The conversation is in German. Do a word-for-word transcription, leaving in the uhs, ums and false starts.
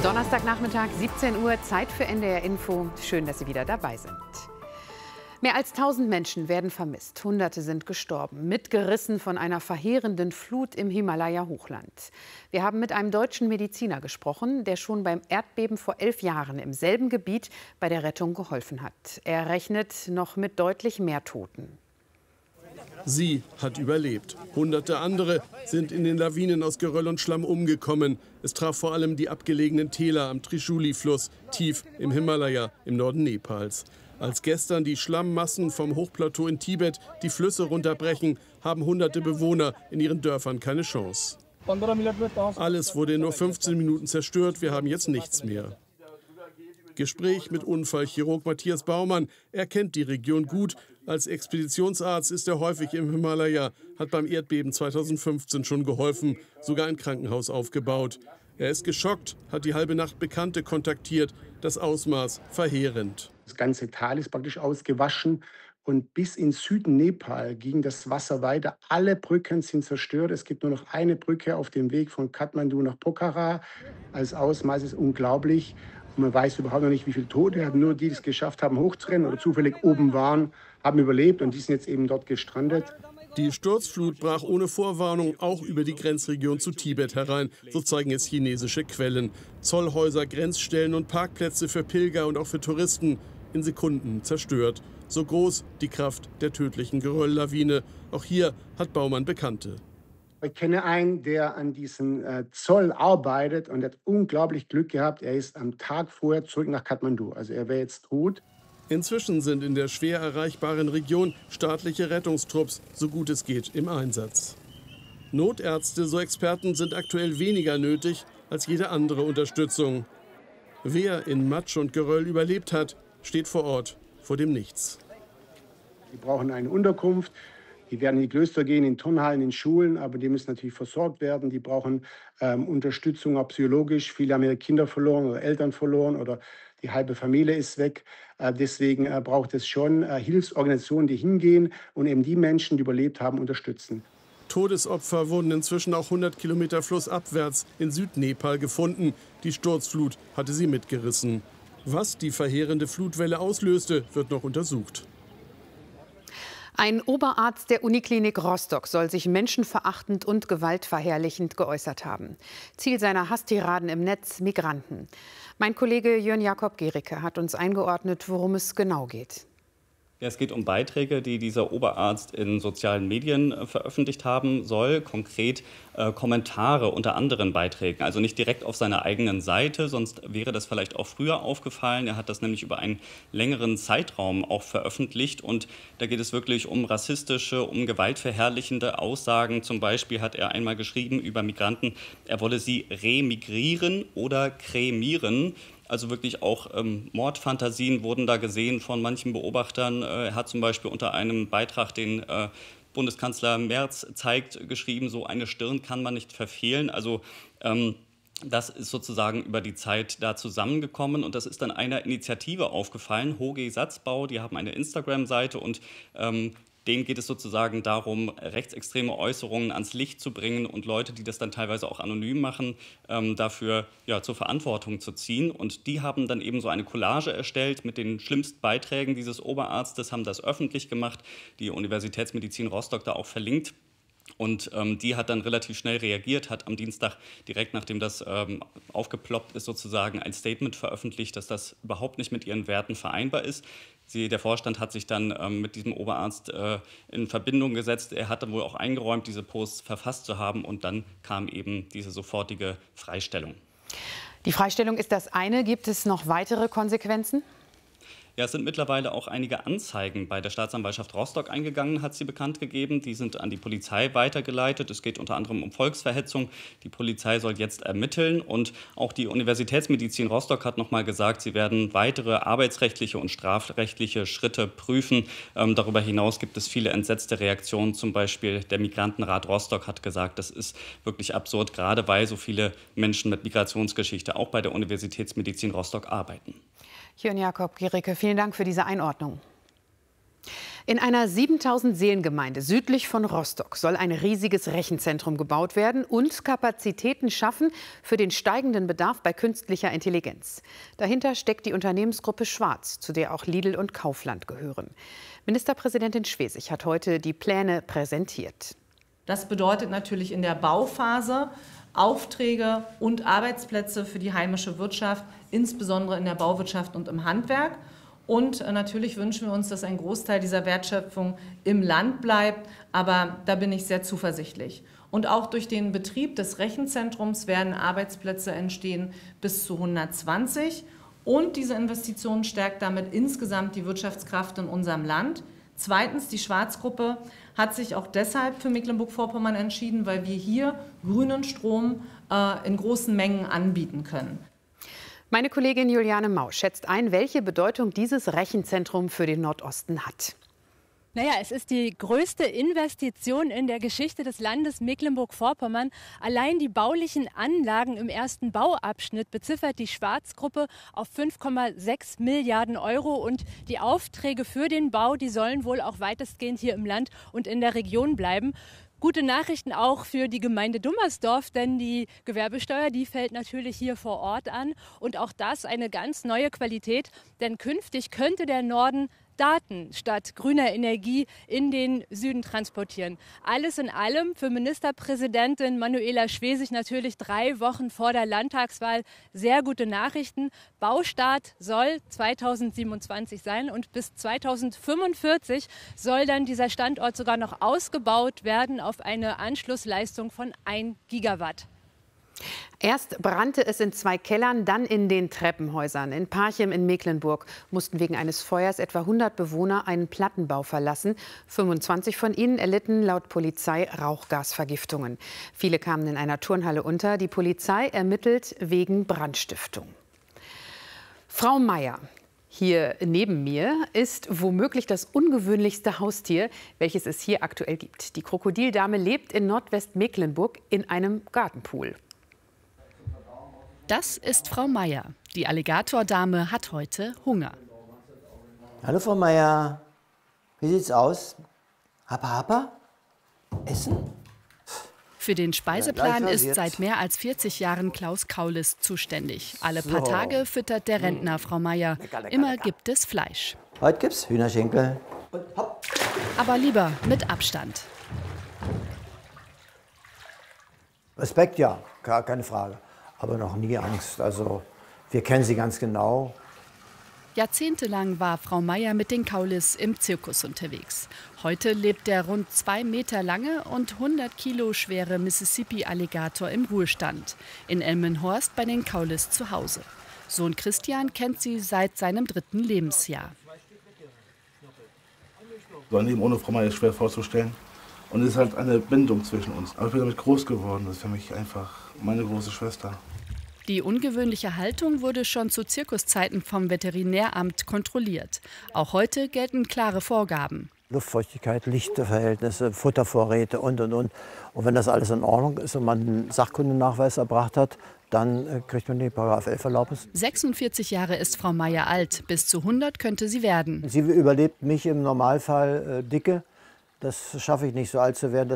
Donnerstagnachmittag, siebzehn Uhr, Zeit für N D R Info. Schön, dass Sie wieder dabei sind. Mehr als tausend Menschen werden vermisst. Hunderte sind gestorben, mitgerissen von einer verheerenden Flut im Himalaya-Hochland. Wir haben mit einem deutschen Mediziner gesprochen, der schon beim Erdbeben vor elf Jahren im selben Gebiet bei der Rettung geholfen hat. Er rechnet noch mit deutlich mehr Toten. Sie hat überlebt. Hunderte andere sind in den Lawinen aus Geröll und Schlamm umgekommen. Es traf vor allem die abgelegenen Täler am Trishuli-Fluss, tief im Himalaya, im Norden Nepals. Als gestern die Schlammmassen vom Hochplateau in Tibet die Flüsse runterbrechen, haben hunderte Bewohner in ihren Dörfern keine Chance. Alles wurde in nur fünfzehn Minuten zerstört, wir haben jetzt nichts mehr. Gespräch mit Unfallchirurg Matthias Baumann. Er kennt die Region gut. Als Expeditionsarzt ist er häufig im Himalaya, hat beim Erdbeben zweitausendfünfzehn schon geholfen, sogar ein Krankenhaus aufgebaut. Er ist geschockt, hat die halbe Nacht Bekannte kontaktiert. Das Ausmaß verheerend. Das ganze Tal ist praktisch ausgewaschen und bis in Süden Nepal ging das Wasser weiter. Alle Brücken sind zerstört. Es gibt nur noch eine Brücke auf dem Weg von Kathmandu nach Pokhara. Das Ausmaß ist unglaublich. Und man weiß überhaupt noch nicht, wie viele Tote hatten. Nur die, die es geschafft haben, hochzurennen oder zufällig oben waren, haben überlebt und die sind jetzt eben dort gestrandet. Die Sturzflut brach ohne Vorwarnung auch über die Grenzregion zu Tibet herein, so zeigen es chinesische Quellen. Zollhäuser, Grenzstellen und Parkplätze für Pilger und auch für Touristen in Sekunden zerstört. So groß die Kraft der tödlichen Gerölllawine. Auch hier hat Baumann Bekannte. Ich kenne einen, der an diesem äh, Zoll arbeitet und hat unglaublich Glück gehabt. Er ist am Tag vorher zurück nach Kathmandu. Also er wäre jetzt tot. Inzwischen sind in der schwer erreichbaren Region staatliche Rettungstrupps, so gut es geht, im Einsatz. Notärzte, so Experten, sind aktuell weniger nötig als jede andere Unterstützung. Wer in Matsch und Geröll überlebt hat, steht vor Ort vor dem Nichts. Die brauchen eine Unterkunft. Die werden in die Klöster gehen, in Turnhallen, in Schulen, aber die müssen natürlich versorgt werden. Die brauchen ähm, Unterstützung, auch psychologisch. Viele haben ihre Kinder verloren oder Eltern verloren oder die halbe Familie ist weg. Äh, deswegen äh, braucht es schon äh, Hilfsorganisationen, die hingehen und eben die Menschen, die überlebt haben, unterstützen. Todesopfer wurden inzwischen auch hundert Kilometer flussabwärts in Südnepal gefunden. Die Sturzflut hatte sie mitgerissen. Was die verheerende Flutwelle auslöste, wird noch untersucht. Ein Oberarzt der Uniklinik Rostock soll sich menschenverachtend und gewaltverherrlichend geäußert haben. Ziel seiner Hasstiraden im Netz: Migranten. Mein Kollege Jörn Jakob Gericke hat uns eingeordnet, worum es genau geht. Ja, es geht um Beiträge, die dieser Oberarzt in sozialen Medien äh, veröffentlicht haben soll. Konkret äh, Kommentare unter anderen Beiträgen. Also nicht direkt auf seiner eigenen Seite, sonst wäre das vielleicht auch früher aufgefallen. Er hat das nämlich über einen längeren Zeitraum auch veröffentlicht. Und da geht es wirklich um rassistische, um gewaltverherrlichende Aussagen. Zum Beispiel hat er einmal geschrieben über Migranten, er wolle sie remigrieren oder kremieren. Also wirklich auch ähm, Mordfantasien wurden da gesehen von manchen Beobachtern. Äh, er hat zum Beispiel unter einem Beitrag, den äh, Bundeskanzler Merz zeigt, geschrieben, so eine Stirn kann man nicht verfehlen. Also ähm, das ist sozusagen über die Zeit da zusammengekommen und das ist dann einer Initiative aufgefallen, Hoge Satzbau, die haben eine Instagram-Seite und ähm, denen geht es sozusagen darum, rechtsextreme Äußerungen ans Licht zu bringen und Leute, die das dann teilweise auch anonym machen, ähm, dafür ja, zur Verantwortung zu ziehen. Und die haben dann eben so eine Collage erstellt mit den schlimmsten Beiträgen dieses Oberarztes, haben das öffentlich gemacht, die Universitätsmedizin Rostock da auch verlinkt. Und ähm, die hat dann relativ schnell reagiert, hat am Dienstag direkt nachdem das ähm, aufgeploppt ist, sozusagen ein Statement veröffentlicht, dass das überhaupt nicht mit ihren Werten vereinbar ist. Sie, der Vorstand hat sich dann ähm, mit diesem Oberarzt äh, in Verbindung gesetzt. Er hatte wohl auch eingeräumt, diese Posts verfasst zu haben und dann kam eben diese sofortige Freistellung. Die Freistellung ist das eine. Gibt es noch weitere Konsequenzen? Ja, es sind mittlerweile auch einige Anzeigen bei der Staatsanwaltschaft Rostock eingegangen, hat sie bekannt gegeben. Die sind an die Polizei weitergeleitet. Es geht unter anderem um Volksverhetzung. Die Polizei soll jetzt ermitteln. Und auch die Universitätsmedizin Rostock hat noch mal gesagt, sie werden weitere arbeitsrechtliche und strafrechtliche Schritte prüfen. Ähm, darüber hinaus gibt es viele entsetzte Reaktionen. Zum Beispiel der Migrantenrat Rostock hat gesagt, das ist wirklich absurd, gerade weil so viele Menschen mit Migrationsgeschichte auch bei der Universitätsmedizin Rostock arbeiten. Jörn Jakob Gericke, vielen Dank für diese Einordnung. In einer siebentausend Seelengemeinde südlich von Rostock soll ein riesiges Rechenzentrum gebaut werden und Kapazitäten schaffen für den steigenden Bedarf bei künstlicher Intelligenz. Dahinter steckt die Unternehmensgruppe Schwarz, zu der auch Lidl und Kaufland gehören. Ministerpräsidentin Schwesig hat heute die Pläne präsentiert. Das bedeutet natürlich in der Bauphase Aufträge und Arbeitsplätze für die heimische Wirtschaft, insbesondere in der Bauwirtschaft und im Handwerk. Und natürlich wünschen wir uns, dass ein Großteil dieser Wertschöpfung im Land bleibt. Aber da bin ich sehr zuversichtlich. Und auch durch den Betrieb des Rechenzentrums werden Arbeitsplätze entstehen bis zu hundertzwanzig. Und diese Investition stärkt damit insgesamt die Wirtschaftskraft in unserem Land. Zweitens, die Schwarz-Gruppe hat sich auch deshalb für Mecklenburg-Vorpommern entschieden, weil wir hier grünen Strom äh, in großen Mengen anbieten können. Meine Kollegin Juliane Mau schätzt ein, welche Bedeutung dieses Rechenzentrum für den Nordosten hat. Naja, es ist die größte Investition in der Geschichte des Landes Mecklenburg-Vorpommern. Allein die baulichen Anlagen im ersten Bauabschnitt beziffert die Schwarz-Gruppe auf fünf Komma sechs Milliarden Euro. Und die Aufträge für den Bau, die sollen wohl auch weitestgehend hier im Land und in der Region bleiben. Gute Nachrichten auch für die Gemeinde Dummersdorf, denn die Gewerbesteuer, die fällt natürlich hier vor Ort an. Und auch das eine ganz neue Qualität, denn künftig könnte der Norden Daten statt grüner Energie in den Süden transportieren. Alles in allem für Ministerpräsidentin Manuela Schwesig natürlich drei Wochen vor der Landtagswahl sehr gute Nachrichten. Baustart soll zweitausendsiebenundzwanzig sein und bis zweitausendfünfundvierzig soll dann dieser Standort sogar noch ausgebaut werden auf eine Anschlussleistung von ein Gigawatt. Erst brannte es in zwei Kellern, dann in den Treppenhäusern. In Parchim in Mecklenburg mussten wegen eines Feuers etwa hundert Bewohner einen Plattenbau verlassen. fünfundzwanzig von ihnen erlitten laut Polizei Rauchgasvergiftungen. Viele kamen in einer Turnhalle unter. Die Polizei ermittelt wegen Brandstiftung. Frau Meier, hier neben mir, ist womöglich das ungewöhnlichste Haustier, welches es hier aktuell gibt. Die Krokodildame lebt in Nordwestmecklenburg in einem Gartenpool. Das ist Frau Meier. Die Alligatordame hat heute Hunger. Hallo Frau Meier, wie sieht's aus? Happa, happa? Essen? Für den Speiseplan Ja, ist seit mehr als vierzig Jahren Klaus Kaulis zuständig. Alle paar So. Tage füttert der Rentner Frau Meier. Lecker, lecker, Immer lecker. gibt es Fleisch. Heute gibt's Hühnerschenkel. Und hopp. Aber lieber mit Abstand. Respekt, ja, gar keine Frage. Aber noch nie Angst. Also, wir kennen sie ganz genau. Jahrzehntelang war Frau Meier mit den Kaulis im Zirkus unterwegs. Heute lebt der rund zwei Meter lange und hundert Kilo schwere Mississippi-Alligator im Ruhestand. In Elmenhorst bei den Kaulis zu Hause. Sohn Christian kennt sie seit seinem dritten Lebensjahr. So ein Leben ohne Frau Meier ist schwer vorzustellen. Und es ist halt eine Bindung zwischen uns. Aber ich bin damit groß geworden. Das ist für mich einfach meine große Schwester. Die ungewöhnliche Haltung wurde schon zu Zirkuszeiten vom Veterinäramt kontrolliert. Auch heute gelten klare Vorgaben. Luftfeuchtigkeit, Lichtverhältnisse, Futtervorräte und, und, und. Und wenn das alles in Ordnung ist und man einen Sachkundennachweis erbracht hat, dann äh, kriegt man die Paragraph elf Erlaubnis. sechsundvierzig Jahre ist Frau Meier alt. Bis zu hundert könnte sie werden. Sie überlebt mich im Normalfall äh, dicke. Das schaffe ich nicht, so alt zu werden.